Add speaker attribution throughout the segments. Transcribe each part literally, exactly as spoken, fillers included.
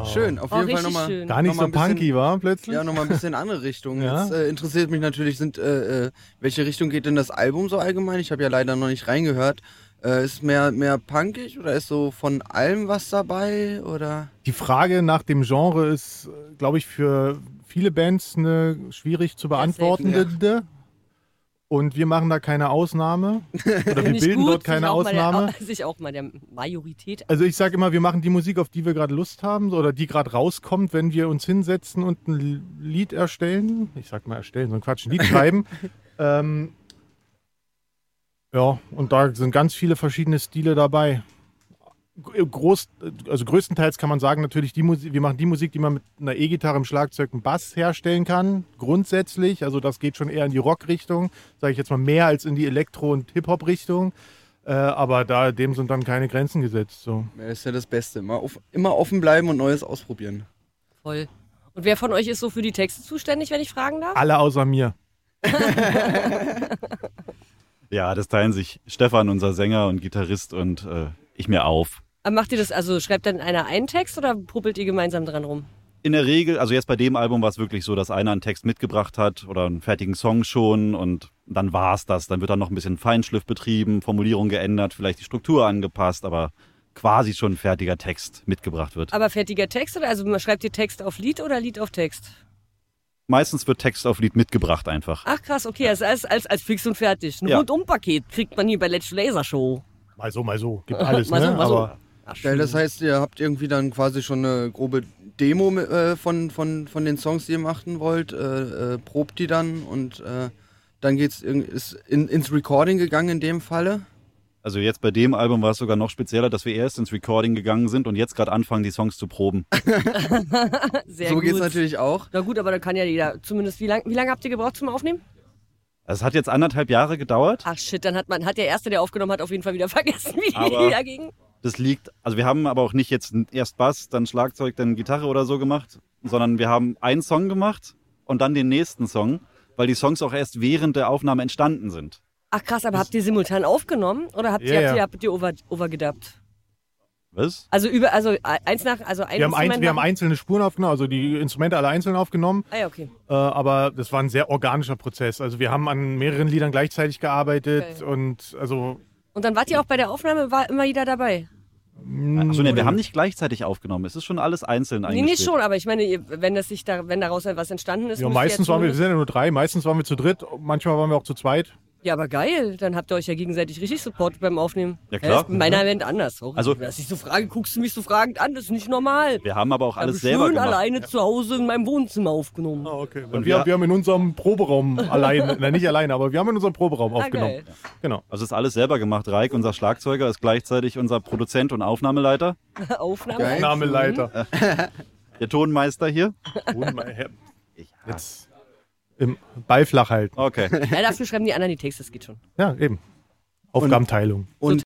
Speaker 1: schön. Auf
Speaker 2: oh,
Speaker 1: jeden Fall nochmal.
Speaker 2: schön.
Speaker 3: Gar nicht
Speaker 1: noch mal
Speaker 3: so punky,
Speaker 1: bisschen,
Speaker 3: war plötzlich?
Speaker 1: Ja, nochmal ein bisschen andere Richtung.
Speaker 3: Ja?
Speaker 1: Jetzt äh, interessiert mich natürlich, sind äh, äh, welche Richtung geht denn das Album so allgemein? Ich habe ja leider noch nicht reingehört. Äh, ist mehr, mehr punkig oder ist so von allem was dabei? Oder?
Speaker 3: Die Frage nach dem Genre ist, glaube ich, für viele Bands eine schwierig zu beantwortende. Ja. Und wir machen da keine Ausnahme. Oder wir bilden
Speaker 2: gut,
Speaker 3: dort keine Ausnahme.
Speaker 2: Der, sich auch mal der Majorität.
Speaker 3: Also ich sage immer, wir machen die Musik, auf die wir gerade Lust haben oder die gerade rauskommt, wenn wir uns hinsetzen und ein Lied erstellen. Ich sag mal erstellen, so ein Quatsch, ein Lied schreiben. ähm, ja, und da sind ganz viele verschiedene Stile dabei. Groß, also größtenteils kann man sagen, natürlich, die Musik, wir machen die Musik, die man mit einer E-Gitarre, im Schlagzeug, einem Bass herstellen kann. Grundsätzlich, also das geht schon eher in die Rock-Richtung, sage ich jetzt mal mehr als in die Elektro- und Hip-Hop-Richtung. Äh, aber da dem sind dann keine Grenzen gesetzt. So.
Speaker 1: Das ist ja das Beste. Immer, auf, immer offen bleiben und Neues ausprobieren.
Speaker 2: Voll. Und wer von euch ist so für die Texte zuständig, wenn ich fragen darf?
Speaker 3: Alle außer mir.
Speaker 4: Ja, das teilen sich Stefan, unser Sänger und Gitarrist, und äh, ich mir auf.
Speaker 2: Aber macht ihr das, also schreibt dann einer einen Text oder puppelt ihr gemeinsam dran rum?
Speaker 4: In der Regel, also jetzt bei dem Album war es wirklich so, dass einer einen Text mitgebracht hat oder einen fertigen Song schon, und dann war es das. Dann wird dann noch ein bisschen Feinschliff betrieben, Formulierung geändert, vielleicht die Struktur angepasst, aber quasi schon ein fertiger Text mitgebracht wird.
Speaker 2: Aber fertiger Text, oder also man schreibt ihr Text auf Lied oder Lied auf Text?
Speaker 4: Meistens wird Text auf Lied mitgebracht einfach.
Speaker 2: Ach krass, okay, also als, als, als fix und fertig. Ein
Speaker 4: Ja.
Speaker 2: Rundumpaket kriegt man hier bei Let's Laser Show.
Speaker 3: Mal so, mal so. Gibt alles,
Speaker 2: Mal
Speaker 3: ne?
Speaker 2: so, mal so.
Speaker 3: Aber
Speaker 2: Ach,
Speaker 1: Geil, das heißt, ihr habt irgendwie dann quasi schon eine grobe Demo äh, von, von, von den Songs, die ihr machen wollt, äh, äh, probt die dann und äh, dann geht's in, ist in, ins Recording gegangen in dem Falle.
Speaker 4: Also jetzt bei dem Album war es sogar noch spezieller, dass wir erst ins Recording gegangen sind und jetzt gerade anfangen, die Songs zu proben.
Speaker 2: Sehr
Speaker 1: so
Speaker 2: gut.
Speaker 1: geht's natürlich auch.
Speaker 2: Na gut, aber da kann ja jeder, zumindest, wie lange wie lang habt ihr gebraucht zum Aufnehmen?
Speaker 4: Also es hat jetzt anderthalb Jahre gedauert.
Speaker 2: Ach shit, dann hat man, hat der Erste, der aufgenommen hat, auf jeden Fall wieder vergessen, wie
Speaker 4: Aber-
Speaker 2: die dagegen.
Speaker 4: Das liegt, also wir haben aber auch nicht jetzt erst Bass, dann Schlagzeug, dann Gitarre oder so gemacht, sondern wir haben einen Song gemacht und dann den nächsten Song, weil die Songs auch erst während der Aufnahme entstanden sind.
Speaker 2: Ach krass, aber habt ihr simultan aufgenommen oder habt ihr,
Speaker 3: Ja,
Speaker 2: habt ihr,
Speaker 3: ja.
Speaker 2: habt ihr over, overgedubbt?
Speaker 4: Was?
Speaker 2: Also über, also eins nach, also ein
Speaker 3: wir haben, ein,
Speaker 2: Instrument
Speaker 3: wir haben
Speaker 2: nach-
Speaker 3: einzelne Spuren aufgenommen, also die Instrumente alle einzeln aufgenommen.
Speaker 2: Ah ja, okay.
Speaker 3: Äh, aber das war ein sehr organischer Prozess. Also wir haben an mehreren Liedern gleichzeitig gearbeitet
Speaker 2: Okay.
Speaker 3: und also
Speaker 2: Und dann wart ihr auch bei der Aufnahme, war immer jeder dabei?
Speaker 4: Achso, ne, wir haben nicht gleichzeitig aufgenommen. Es ist schon alles einzeln
Speaker 2: Nee,
Speaker 4: eingespielt.
Speaker 2: nicht schon, aber ich meine, ihr- wenn das sich da, wenn daraus etwas entstanden ist,
Speaker 3: ja,
Speaker 2: müsst ihr
Speaker 3: meistens
Speaker 2: ja
Speaker 3: waren wir, wir
Speaker 2: zumindest-
Speaker 3: sind ja nur drei, meistens waren wir zu dritt, manchmal waren wir auch zu zweit.
Speaker 2: Ja, aber geil. Dann habt ihr euch ja gegenseitig richtig supportet beim Aufnehmen.
Speaker 4: Ja, klar.
Speaker 2: Das ist in meiner Welt anders. Sorry.
Speaker 4: Also-
Speaker 2: dass ich so frage, guckst du mich so fragend an, das ist nicht normal.
Speaker 4: Wir haben aber auch
Speaker 2: Ich habe
Speaker 4: alles
Speaker 2: schön
Speaker 4: selber gemacht.
Speaker 2: alleine zu Hause in meinem Wohnzimmer aufgenommen.
Speaker 3: Ah, okay.
Speaker 4: Und
Speaker 3: Und
Speaker 4: wir-
Speaker 3: wir, wir haben in unserem Proberaum alleine, nein, nicht alleine, aber wir haben in unserem Proberaum
Speaker 2: Ah,
Speaker 3: aufgenommen.
Speaker 2: geil.
Speaker 3: Genau.
Speaker 4: Also ist alles selber gemacht. Reik, unser Schlagzeuger, ist gleichzeitig unser Produzent und Aufnahmeleiter.
Speaker 2: Aufnahme.
Speaker 1: Geil.
Speaker 3: Nameleiter.
Speaker 4: Der Tonmeister hier.
Speaker 3: Jetzt im Ball flach halten.
Speaker 4: Okay.
Speaker 2: Ja, dafür schreiben die anderen die Texte, das geht schon.
Speaker 3: Ja, eben. Aufgabenteilung.
Speaker 1: Und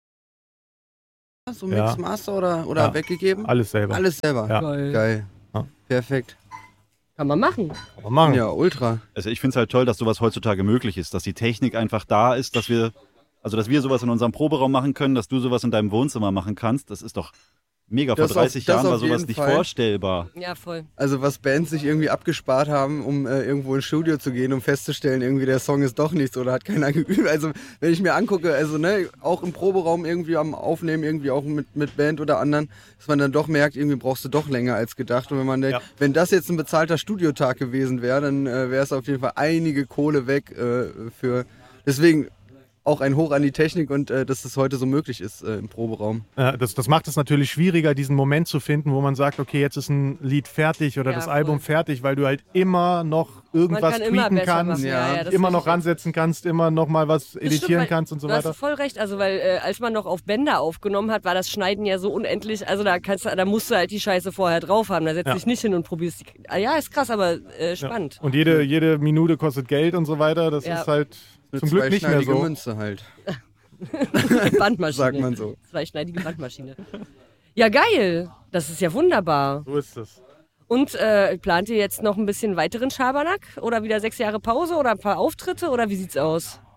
Speaker 1: so
Speaker 3: Ja.
Speaker 1: Mixmaster oder, oder
Speaker 3: Ja.
Speaker 1: weggegeben?
Speaker 3: Alles selber.
Speaker 1: Alles selber.
Speaker 3: Ja.
Speaker 2: Geil.
Speaker 1: Geil.
Speaker 3: Ja.
Speaker 1: Perfekt.
Speaker 2: Kann man machen.
Speaker 3: Aber machen.
Speaker 1: Ja, ultra.
Speaker 4: Also ich finde es halt toll, dass sowas heutzutage möglich ist, dass die Technik einfach da ist, dass wir, also dass wir sowas in unserem Proberaum machen können, dass du sowas in deinem Wohnzimmer machen kannst. Das ist doch mega. Vor
Speaker 1: Das auf-
Speaker 4: dreißig
Speaker 1: das
Speaker 4: Jahren war
Speaker 1: auf
Speaker 4: sowas
Speaker 1: jeden
Speaker 4: nicht
Speaker 1: Fall.
Speaker 4: vorstellbar.
Speaker 2: Ja, voll.
Speaker 1: Also was Bands sich irgendwie abgespart haben, um äh, irgendwo ins Studio zu gehen, um festzustellen, irgendwie der Song ist doch nichts oder hat keiner geübt. Also wenn ich mir angucke, also ne, auch im Proberaum irgendwie am Aufnehmen, irgendwie auch mit, mit Band oder anderen, dass man dann doch merkt, irgendwie brauchst du doch länger als gedacht. Und wenn man denkt,
Speaker 3: Ja.
Speaker 1: wenn das jetzt ein bezahlter Studiotag gewesen wäre, dann äh, wäre es auf jeden Fall einige Kohle weg äh, für. Deswegen auch ein Hoch an die Technik und äh, dass das heute so möglich ist äh, im Proberaum.
Speaker 3: Ja, das, das macht es natürlich schwieriger, diesen Moment zu finden, wo man sagt, okay, jetzt ist ein Lied fertig oder
Speaker 2: Ja,
Speaker 3: das
Speaker 2: voll.
Speaker 3: Album fertig, weil du halt immer noch
Speaker 2: Man
Speaker 3: irgendwas
Speaker 2: kann immer
Speaker 3: tweaken
Speaker 2: besser
Speaker 3: kannst,
Speaker 2: machen. Ja, ja, das
Speaker 3: immer
Speaker 2: ist
Speaker 3: noch
Speaker 2: richtig.
Speaker 3: ransetzen kannst, immer noch mal was
Speaker 2: Das stimmt,
Speaker 3: editieren
Speaker 2: weil
Speaker 3: kannst und so
Speaker 2: du
Speaker 3: weiter.
Speaker 2: hast voll recht, also weil äh, als man noch auf Bänder aufgenommen hat, war das Schneiden ja so unendlich, also da kannst du, da musst du halt die Scheiße vorher drauf haben, da setzt
Speaker 3: Ja.
Speaker 2: dich nicht hin und probierst die, ah, ja, ist krass, aber äh,
Speaker 3: Ja.
Speaker 2: spannend.
Speaker 3: Und jede, jede Minute kostet Geld und so weiter. Das
Speaker 2: Ja.
Speaker 3: ist halt
Speaker 1: Eine
Speaker 3: zum Glück nicht mehr
Speaker 1: zweischneidige
Speaker 3: so.
Speaker 1: Münze halt,
Speaker 2: Bandmaschine.
Speaker 1: sagt man so.
Speaker 2: Zweischneidige Bandmaschine. Ja, geil. Das ist ja wunderbar.
Speaker 3: So ist es.
Speaker 2: Und äh, plant ihr jetzt noch ein bisschen weiteren Schabernack? Oder wieder sechs Jahre Pause oder ein paar Auftritte? Oder wie sieht's aus?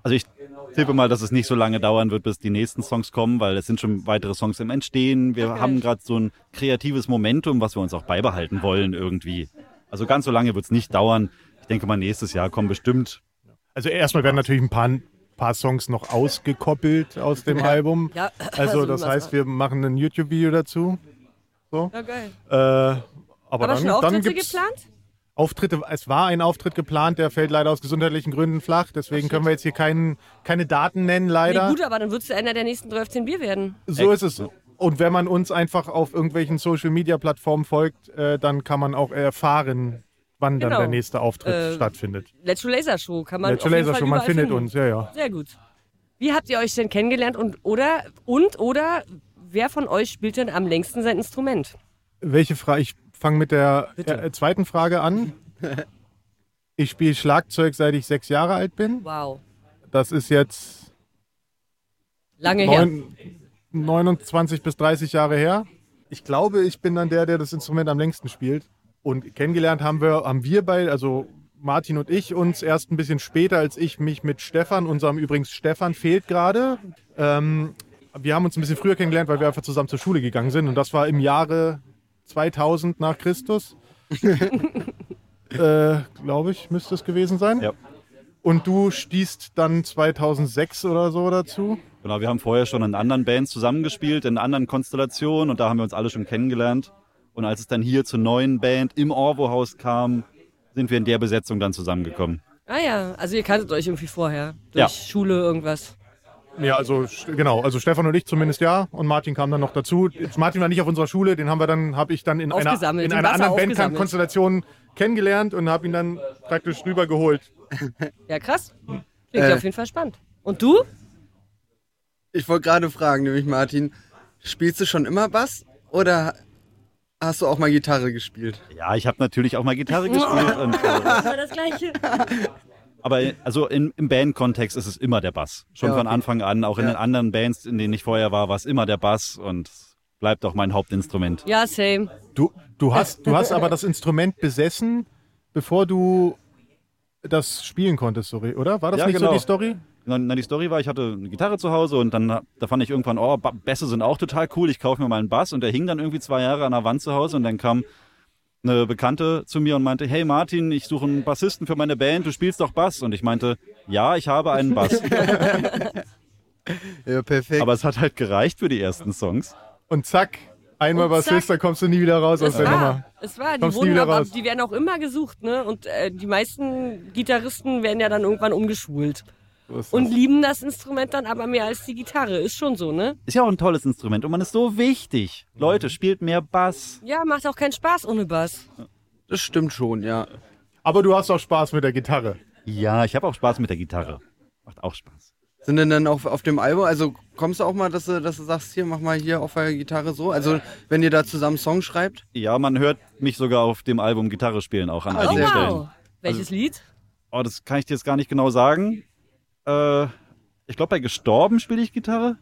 Speaker 4: Also ich tippe mal, dass es nicht so lange dauern wird, bis die nächsten Songs kommen, weil es sind schon weitere Songs im Entstehen. Wir
Speaker 2: Okay.
Speaker 4: haben gerade so ein kreatives Momentum, was wir uns auch beibehalten wollen irgendwie. Also ganz so lange wird es nicht dauern. Ich denke mal, nächstes Jahr kommen bestimmt.
Speaker 3: Also erstmal werden natürlich ein paar, paar Songs noch ausgekoppelt aus dem Album.
Speaker 2: Ja,
Speaker 3: Also
Speaker 2: also
Speaker 3: das
Speaker 2: was-
Speaker 3: heißt, wir machen ein YouTube-Video dazu.
Speaker 2: Ja, geil.
Speaker 3: Äh, aber
Speaker 2: Aber
Speaker 3: dann,
Speaker 2: schon
Speaker 3: dann
Speaker 2: Auftritte
Speaker 3: gibt's
Speaker 2: geplant?
Speaker 3: Auftritte. Es war ein Auftritt geplant, der fällt leider aus gesundheitlichen Gründen flach. Deswegen können wir jetzt hier keinen, keine Daten nennen, leider.
Speaker 2: Nee, gut, aber dann würdest du einer der nächsten dreizehn Bier werden.
Speaker 3: So ist es. Und wenn man uns einfach auf irgendwelchen Social-Media-Plattformen folgt, äh, dann kann man auch erfahren, wann dann
Speaker 2: Genau.
Speaker 3: der nächste Auftritt
Speaker 2: Äh,
Speaker 3: stattfindet.
Speaker 2: Let's Show Laser Show kann man
Speaker 3: Let's
Speaker 2: auf jeden
Speaker 3: Laser
Speaker 2: Fall
Speaker 3: Show, man
Speaker 2: überall
Speaker 3: findet
Speaker 2: finden.
Speaker 3: uns, ja, ja.
Speaker 2: Sehr gut. Wie habt ihr euch denn kennengelernt und oder und oder wer von euch spielt denn am längsten sein Instrument?
Speaker 3: Welche Frage? Ich fange mit der
Speaker 2: Bitte.
Speaker 3: äh, zweiten Frage an. Ich spiele Schlagzeug, seit ich sechs Jahre alt bin.
Speaker 2: Wow.
Speaker 3: Das ist jetzt
Speaker 2: Lange her.
Speaker 3: neun, neunundzwanzig bis dreißig Jahre her. Ich glaube, ich bin dann der, der das Instrument am längsten spielt. Und kennengelernt haben wir, haben wir bei, also Martin und ich, uns erst ein bisschen später, als ich mich mit Stefan, unserem übrigens Stefan fehlt gerade. Ähm, wir haben uns ein bisschen früher kennengelernt, weil wir einfach zusammen zur Schule gegangen sind. Und das war im Jahre zweitausend nach Christus. äh, glaube ich, müsste es gewesen sein.
Speaker 4: Ja.
Speaker 3: Und du stießt dann zweitausendsechs oder so dazu.
Speaker 4: Genau, wir haben vorher schon in anderen Bands zusammengespielt, in anderen Konstellationen und da haben wir uns alle schon kennengelernt. Und als es dann hier zur neuen Band im Orwo-Haus kam, sind wir in der Besetzung dann zusammengekommen.
Speaker 2: Ah ja, also ihr kanntet euch irgendwie vorher. Durch
Speaker 4: Ja.
Speaker 2: Schule, irgendwas.
Speaker 3: Ja, also st- genau, also Stefan und ich zumindest ja und Martin kam dann noch dazu. Martin war nicht auf unserer Schule, den haben wir dann, habe ich dann in einer,
Speaker 2: Aufgesammelt,
Speaker 3: in
Speaker 2: im
Speaker 3: einer
Speaker 2: Wasser
Speaker 3: anderen
Speaker 2: aufgesammelt.
Speaker 3: Bandkonstellation kennengelernt und habe ihn dann praktisch rüber geholt.
Speaker 2: Ja, krass. Klingt
Speaker 1: Äh.
Speaker 2: ja auf jeden Fall spannend. Und du?
Speaker 1: Ich wollte gerade fragen, nämlich Martin, spielst du schon immer Bass oder hast du auch mal Gitarre gespielt?
Speaker 4: Ja, ich habe natürlich auch mal Gitarre gespielt. und, äh,
Speaker 2: Das war das Gleiche.
Speaker 4: aber also in, im Bandkontext ist es immer der Bass. Schon
Speaker 1: Ja,
Speaker 4: von
Speaker 1: okay.
Speaker 4: Anfang an. Auch in
Speaker 1: Ja.
Speaker 4: den anderen Bands, in denen ich vorher war, war es immer der Bass und bleibt auch mein Hauptinstrument.
Speaker 2: Ja, same.
Speaker 3: Du, du, hast, du hast aber das Instrument besessen, bevor du das spielen konntest, sorry, oder? War das
Speaker 4: Ja,
Speaker 3: nicht
Speaker 4: genau.
Speaker 3: so die Story?
Speaker 4: Na, na, die Story war, ich hatte eine Gitarre zu Hause und dann da fand ich irgendwann, oh, Ba- Bässe sind auch total cool, ich kaufe mir mal einen Bass und der hing dann irgendwie zwei Jahre an der Wand zu Hause und dann kam eine Bekannte zu mir und meinte, hey Martin, ich suche einen Bassisten für meine Band, du spielst doch Bass. Und ich meinte, ja, ich habe einen Bass.
Speaker 1: Ja, perfekt.
Speaker 4: Aber es hat halt gereicht für die ersten Songs.
Speaker 3: Und zack, einmal
Speaker 2: Und
Speaker 3: Bassist,
Speaker 2: zack.
Speaker 3: da kommst du nie wieder raus aus
Speaker 2: Es
Speaker 3: der
Speaker 2: war,
Speaker 3: Nummer.
Speaker 2: es war. Die,
Speaker 3: Kommst nie
Speaker 2: wurden
Speaker 3: wieder
Speaker 2: aber,
Speaker 3: raus.
Speaker 2: die werden auch immer gesucht, ne? Und äh, die meisten Gitarristen werden ja dann irgendwann umgeschult.
Speaker 3: So ist
Speaker 2: Und
Speaker 3: das.
Speaker 2: lieben das Instrument dann aber mehr als die Gitarre. Ist schon so, ne?
Speaker 4: Ist ja auch ein tolles Instrument und man ist so wichtig. Leute, spielt mehr Bass.
Speaker 2: Ja, macht auch keinen Spaß ohne Bass.
Speaker 1: Das stimmt schon, ja.
Speaker 3: Aber du hast auch Spaß mit der Gitarre.
Speaker 4: Ja, ich habe auch Spaß mit der Gitarre. Macht auch Spaß.
Speaker 1: Sind denn dann auch auf dem Album, also kommst du auch mal, dass du, dass du sagst, hier, mach mal hier auf der Gitarre so? Also wenn ihr da zusammen Songs schreibt?
Speaker 4: Ja, man hört mich sogar auf dem Album Gitarre spielen, auch an
Speaker 2: Oh,
Speaker 4: einigen
Speaker 2: wow.
Speaker 4: Stellen.
Speaker 2: Welches Lied?
Speaker 4: Oh, das kann ich dir jetzt gar nicht genau sagen. Äh, ich glaube, bei Gestorben spiele ich Gitarre.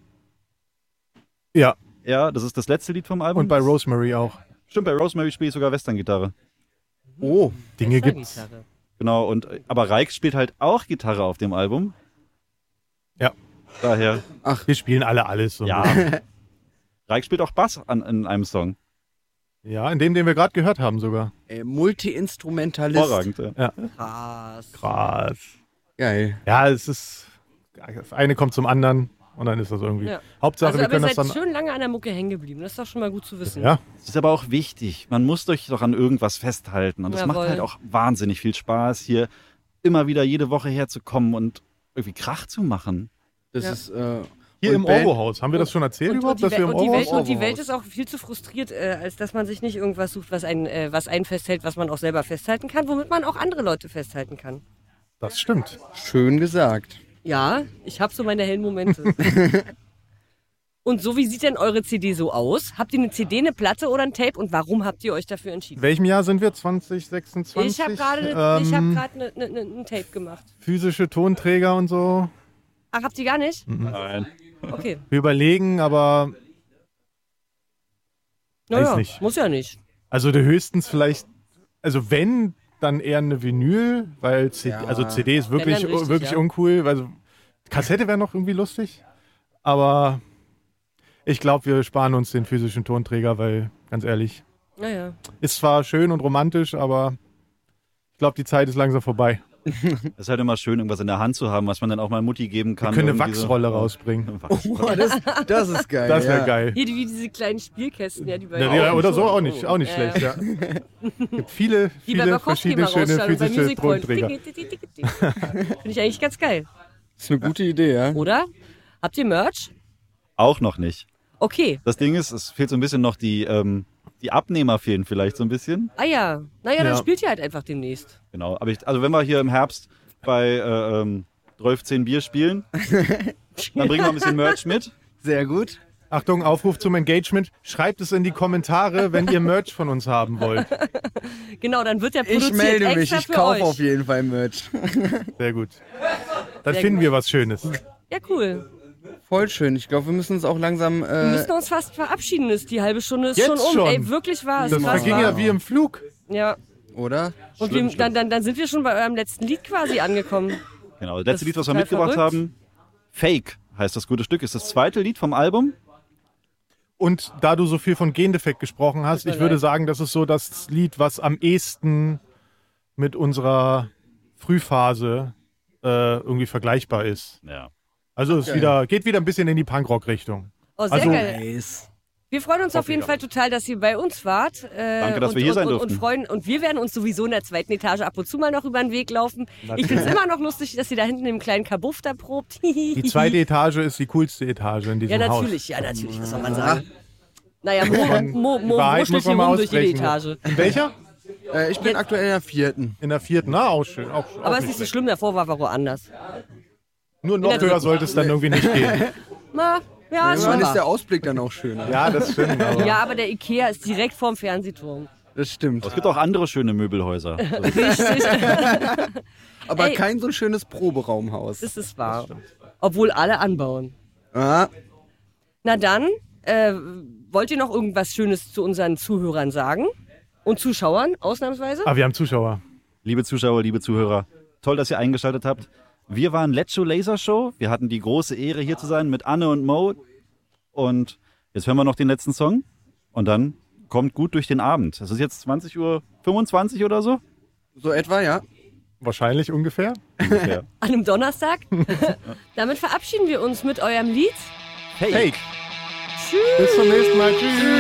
Speaker 3: Ja,
Speaker 4: Ja, das ist das letzte Lied vom Album.
Speaker 3: und bei Rosemary auch.
Speaker 4: Stimmt, bei Rosemary spiele ich sogar Western-Gitarre.
Speaker 1: Oh,
Speaker 3: Dinge gibt's.
Speaker 2: Gitarre.
Speaker 4: Genau, und aber Reik spielt halt auch Gitarre auf dem Album.
Speaker 3: Ja,
Speaker 4: Daher,
Speaker 3: wir spielen alle alles. So.
Speaker 4: ja. Reik spielt auch Bass an, in einem Song.
Speaker 3: Ja, in dem, den wir gerade gehört haben sogar.
Speaker 1: ey, Multi-Instrumentalist.
Speaker 4: Hervorragend. Ja.
Speaker 2: Krass.
Speaker 3: Krass.
Speaker 1: Geil.
Speaker 3: Ja, es ist. Das eine kommt zum anderen und dann ist das irgendwie.
Speaker 2: Ja.
Speaker 3: Hauptsache,
Speaker 2: Also,
Speaker 3: wir
Speaker 2: aber ihr
Speaker 3: können
Speaker 2: seid
Speaker 3: das dann.
Speaker 2: schön lange an der Mucke hängen geblieben. Das ist doch schon mal gut zu wissen.
Speaker 3: Ja,
Speaker 4: Das ist aber auch wichtig. Man muss doch doch an irgendwas festhalten. Und das
Speaker 2: Jawohl.
Speaker 4: macht halt auch wahnsinnig viel Spaß, hier immer wieder jede Woche herzukommen und irgendwie Krach zu machen.
Speaker 1: Das
Speaker 2: Ja.
Speaker 1: ist, äh,
Speaker 3: hier
Speaker 1: und
Speaker 3: im
Speaker 1: Band-
Speaker 3: Orwo-Haus. Haben wir das schon erzählt
Speaker 2: Und, und,
Speaker 3: überhaupt,
Speaker 2: die
Speaker 3: dass wir
Speaker 2: Wel-
Speaker 3: im
Speaker 2: und, die Welt,
Speaker 3: Orwo-Haus.
Speaker 2: und die Welt
Speaker 1: Orwo-Haus.
Speaker 2: ist auch viel zu frustriert, äh, als dass man sich nicht irgendwas sucht, was einen, äh, was einen festhält, was man auch selber festhalten kann, womit man auch andere Leute festhalten kann.
Speaker 3: Das stimmt.
Speaker 1: Schön gesagt.
Speaker 2: Ja, ich habe so meine hellen Momente. Und so, wie sieht denn eure C D so aus? Habt ihr eine C D, eine Platte oder ein Tape und warum habt ihr euch dafür entschieden?
Speaker 3: In welchem Jahr sind wir? zwanzig sechsundzwanzig?
Speaker 2: Ich habe gerade
Speaker 3: Ähm,
Speaker 2: ich hab grad ne, ne, ne, ein Tape gemacht.
Speaker 3: physische Tonträger und so.
Speaker 2: Ach, habt ihr gar nicht?
Speaker 4: Nein.
Speaker 2: Okay.
Speaker 3: Wir überlegen, aber
Speaker 2: Naja,
Speaker 3: nicht.
Speaker 2: muss ja nicht.
Speaker 3: also der höchstens vielleicht, also wenn, dann eher eine Vinyl, weil C D,
Speaker 1: Ja.
Speaker 3: also C D ist wirklich,
Speaker 2: Wenn dann richtig,
Speaker 3: wirklich
Speaker 2: ja.
Speaker 3: uncool. Also Kassette wäre noch irgendwie lustig, aber ich glaube, wir sparen uns den physischen Tonträger, weil, ganz ehrlich,
Speaker 2: Naja.
Speaker 3: ist zwar schön und romantisch, aber ich glaube, die Zeit ist langsam vorbei.
Speaker 4: Es ist halt immer schön, irgendwas in der Hand zu haben, was man dann auch mal Mutti geben kann.
Speaker 3: Wir können eine
Speaker 4: Irgendwie so.
Speaker 3: Wachsrolle rausbringen.
Speaker 1: Oh, das, das ist geil.
Speaker 3: Das wäre
Speaker 1: ja.
Speaker 3: geil.
Speaker 2: Hier, wie diese kleinen Spielkästen, ja, die bei
Speaker 3: Ja, ja, oder so auch
Speaker 2: Oh.
Speaker 3: nicht, auch nicht
Speaker 2: Ja,
Speaker 3: schlecht, ja. gibt viele,
Speaker 2: Wie bei
Speaker 3: viele
Speaker 2: Bukowski
Speaker 3: verschiedene
Speaker 2: mal
Speaker 3: schöne
Speaker 2: rausstanden bei
Speaker 3: physische
Speaker 2: Music Point.
Speaker 3: Tonträger.
Speaker 2: Finde ich eigentlich ganz geil.
Speaker 1: Das ist eine gute Idee, ja.
Speaker 2: Oder? Habt ihr Merch?
Speaker 4: Auch noch nicht.
Speaker 2: Okay.
Speaker 4: Das Ding ist, es fehlt so ein bisschen noch die, ähm, die Abnehmer fehlen vielleicht so ein bisschen.
Speaker 2: Ah ja. Naja, dann
Speaker 3: Ja.
Speaker 2: spielt ihr halt einfach demnächst.
Speaker 4: Genau. Aber ich, also wenn wir hier im Herbst bei äh, ähm, zwölf Bier spielen, dann bringen wir ein bisschen Merch mit.
Speaker 1: Sehr gut.
Speaker 3: Achtung, Aufruf zum Engagement. Schreibt es in die Kommentare, wenn ihr Merch von uns haben wollt.
Speaker 2: Genau, dann wird der produziert
Speaker 1: Ich melde mich,
Speaker 2: extra
Speaker 1: ich
Speaker 2: für
Speaker 1: kaufe
Speaker 2: euch.
Speaker 1: auf jeden Fall Merch.
Speaker 3: Sehr gut. Dann
Speaker 2: Sehr
Speaker 3: finden
Speaker 2: gut.
Speaker 3: wir was Schönes.
Speaker 2: Ja, cool.
Speaker 1: Voll schön. Ich glaube, wir müssen uns auch langsam.
Speaker 2: Wir
Speaker 1: Äh,
Speaker 2: müssen uns fast verabschieden. Ist die halbe Stunde ist
Speaker 3: Jetzt
Speaker 2: schon um.
Speaker 3: schon?
Speaker 2: Ey, wirklich wahr. Es
Speaker 3: Das
Speaker 2: ist krass
Speaker 3: verging
Speaker 2: wahr.
Speaker 3: ja wie im Flug.
Speaker 2: Ja.
Speaker 1: oder?
Speaker 2: Und
Speaker 4: Schlimm,
Speaker 2: wir, dann, dann, dann sind wir schon bei eurem letzten Lied quasi angekommen.
Speaker 4: Genau. Das
Speaker 2: Das
Speaker 4: letzte
Speaker 2: ist
Speaker 4: Lied, was wir
Speaker 2: total
Speaker 4: mitgebracht
Speaker 2: verrückt.
Speaker 4: haben, Fake heißt das gute Stück, ist das zweite Lied vom Album.
Speaker 3: Und da du so viel von Gendefekt gesprochen hast,
Speaker 2: Tut mir
Speaker 3: ich würde
Speaker 2: leid.
Speaker 3: sagen, das ist so das Lied, was am ehesten mit unserer Frühphase äh, irgendwie vergleichbar ist.
Speaker 4: Ja.
Speaker 3: Also es ist
Speaker 1: Geil.
Speaker 3: wieder, geht wieder ein bisschen in die Punkrock-Richtung.
Speaker 2: Oh, sehr
Speaker 3: Also-
Speaker 2: geil.
Speaker 1: Nice.
Speaker 2: Wir freuen uns auf jeden Fall total, dass ihr bei uns wart. Äh,
Speaker 4: Danke, dass
Speaker 2: und,
Speaker 4: wir hier
Speaker 2: und,
Speaker 4: sein
Speaker 2: und,
Speaker 4: durften.
Speaker 2: und, freuen, und wir werden uns sowieso in der zweiten Etage ab und zu mal noch über den Weg laufen. Ich finde es immer noch lustig, dass ihr da hinten im kleinen Kabuff da probt.
Speaker 3: Die zweite Etage ist die coolste Etage in diesem
Speaker 2: Ja,
Speaker 3: Haus.
Speaker 2: natürlich, ja, natürlich, was soll man sagen. Naja, Mo,
Speaker 3: Von
Speaker 2: Mo, Mo
Speaker 3: Wahrheit
Speaker 2: wurschtelt
Speaker 3: muss
Speaker 2: hier
Speaker 3: man mal
Speaker 2: rum durch jede
Speaker 3: aussprechen.
Speaker 2: Etage.
Speaker 3: In welcher?
Speaker 1: Äh, ich bin aktuell in der vierten.
Speaker 3: In der vierten. Na, auch schön. Auch, auch
Speaker 2: Aber es ist
Speaker 3: nicht
Speaker 2: nicht so
Speaker 3: schlecht.
Speaker 2: schlimm, davor war wir woanders.
Speaker 3: Nur noch
Speaker 2: der
Speaker 3: höher
Speaker 2: dritten.
Speaker 3: sollte es dann irgendwie nicht gehen.
Speaker 2: Na, ja, ist schon
Speaker 1: Irgendwann ist der
Speaker 2: wahr.
Speaker 1: Ausblick dann auch schöner.
Speaker 3: Ja, das stimmt. Aber
Speaker 2: Ja, aber der Ikea ist direkt vorm Fernsehturm.
Speaker 1: Das stimmt.
Speaker 4: Es gibt auch andere schöne Möbelhäuser. Also,
Speaker 2: Richtig,
Speaker 1: Aber
Speaker 2: Ey.
Speaker 1: kein so ein schönes Proberaumhaus.
Speaker 2: das ist wahr. Obwohl alle anbauen.
Speaker 1: Ah,
Speaker 2: Na dann, äh, wollt ihr noch irgendwas Schönes zu unseren Zuhörern sagen? Und Zuschauern, ausnahmsweise?
Speaker 3: Ah, wir haben Zuschauer.
Speaker 4: liebe Zuschauer, liebe Zuhörer, toll, dass ihr eingeschaltet habt. Wir waren Let's Show Laser Show. Wir hatten die große Ehre, hier zu sein mit Anne und Mo. Und jetzt hören wir noch den letzten Song. Und dann kommt gut durch den Abend. Es ist jetzt zwanzig Uhr fünfundzwanzig oder so.
Speaker 1: so etwa, ja.
Speaker 3: Wahrscheinlich ungefähr.
Speaker 4: Ungefähr.
Speaker 2: An einem Donnerstag? Damit verabschieden wir uns mit eurem Lied.
Speaker 3: Fake.
Speaker 2: Tschüss!
Speaker 3: Bis zum nächsten Mal. Tschüss.